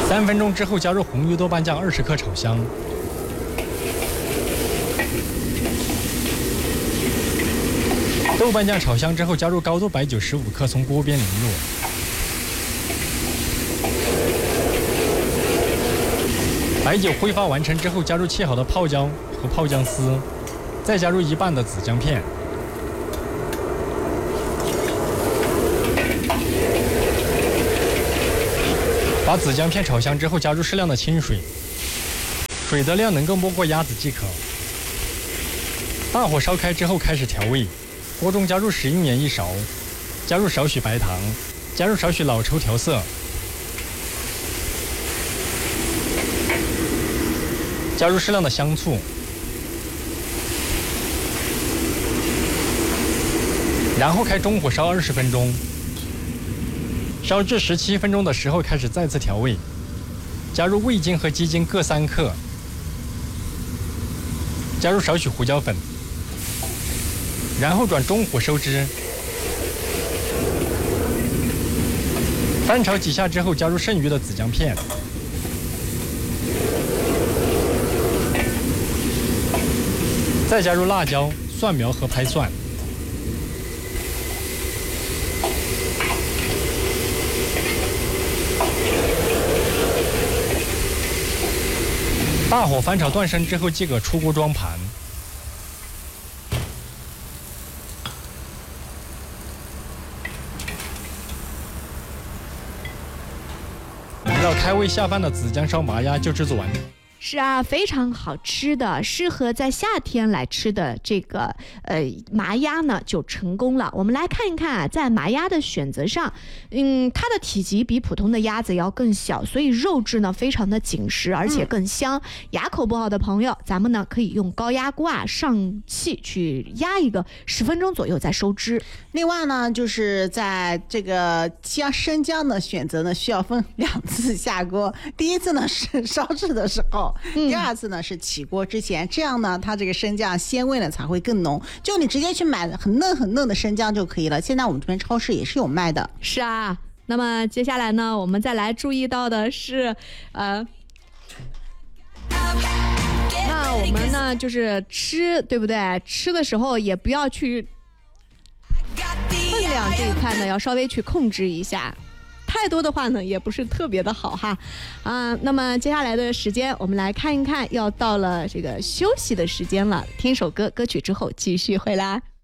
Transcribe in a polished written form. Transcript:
3分钟之后加入红油豆瓣酱20克炒香。豆瓣酱炒香之后，加入高度白酒15克，从锅边淋入。白酒挥发完成之后，加入切好的泡椒和泡姜丝，再加入1半的紫姜片。把紫姜片炒香之后，加入适量的清水，水的量能够没过鸭子即可。大火烧开之后开始调味，锅中加入食用盐1勺，加入少许白糖，加入少许老抽调色，加入适量的香醋，然后开中火烧20分钟。烧至17分钟的时候开始再次调味，加入味精和鸡精各3克，加入少许胡椒粉，然后转中火收汁。翻炒几下之后，加入剩余的紫姜片，再加入辣椒、蒜苗和拍蒜。大火翻炒断生之后，即可出锅装盘。一道开胃下饭的紫姜烧麻鸭就制作完。 是啊，非常好吃的，适合在夏天来吃的这个麻鸭呢就成功了。我们来看一看啊，在麻鸭的选择上，它的体积比普通的鸭子要更小，所以肉质呢非常的紧实，而且更香。牙口不好的朋友，咱们呢可以用高压锅啊上气去压一个10分钟左右再收汁。 另外呢，就是在这个生姜的选择呢，需要分2次下锅。第一次呢是烧制的时候。第2次呢是起锅之前，这样呢它这个生姜鲜味呢才会更浓。就你直接去买很嫩的生姜就可以了，现在我们这边超市也是有卖的。 是啊，那么接下来呢我们再来注意到的是那我们呢就是吃，对不对？吃的时候也不要去分量这一块呢要稍微去控制一下，太多的话呢也不是特别的好哈。那么接下来的时间我们来看一看，要到了这个休息的时间了，听首歌曲之后继续回来。